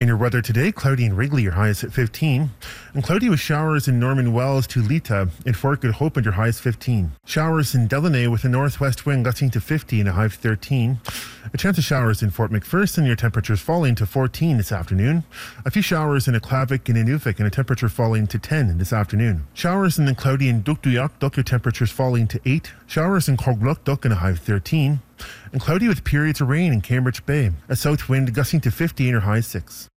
In your weather today, cloudy in Wrigley, your highest at 15. And cloudy with showers in Norman Wells to Lita and Fort Good Hope and your highest 15. Showers in Delaney with a northwest wind gusting to 50 and a high of 13. A chance of showers in Fort McPherson, your temperatures falling to 14 this afternoon. A few showers in Aklavik and Inuvik and a temperature falling to 10 this afternoon. Showers and then cloudy in Dukduyakduk, your temperatures falling to 8. Showers in Korglukduk and a high of 13. And cloudy with periods of rain in Cambridge Bay. A south wind gusting to 50 and your high 6.